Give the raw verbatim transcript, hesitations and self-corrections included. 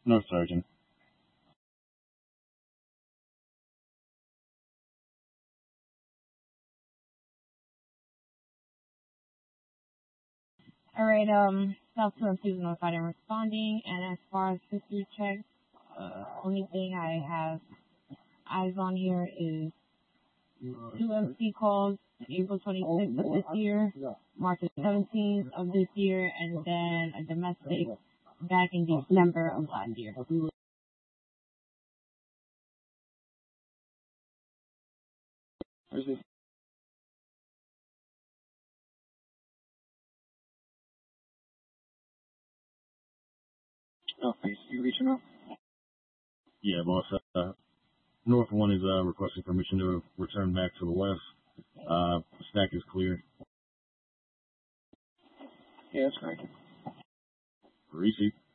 No, Sergeant. Alright, um, South Sudan is notified and responding, and as far as history checks, uh, only thing I have eyes on here is two M C calls, April twenty-sixth of this year, March seventeenth of this year, and then a domestic back in December of last year. Oh, please, you reaching out? Yeah, boss. Uh, North one is uh, requesting permission to return back to the west. Uh, stack is clear. Yeah, that's great. Receipt.